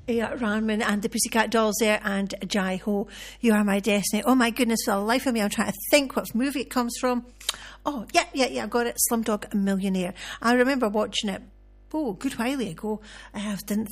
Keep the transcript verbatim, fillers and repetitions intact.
Yeah, Rahman and the Pussycat Dolls there, and Jai Ho, You Are My Destiny. Oh my goodness, for the life of me, I'm trying to think what movie it comes from. Oh, yeah, yeah, yeah, I got it. Slumdog Millionaire. I remember watching it, oh, a good while ago. I didn't